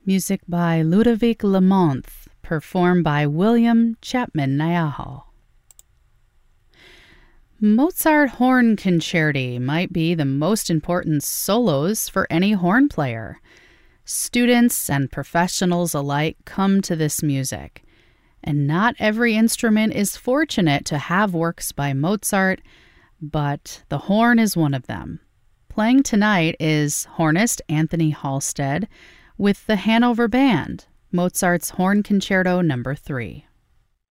Music by Ludovic Lamonth, performed by William Chapman Niahau. Mozart Horn Concerti might be the most important solos for any horn player. Students and professionals alike come to this music, and not every instrument is fortunate to have works by Mozart, but the horn is one of them. Playing tonight is hornist Anthony Halstead with the Hanover Band, Mozart's Horn Concerto No. 3.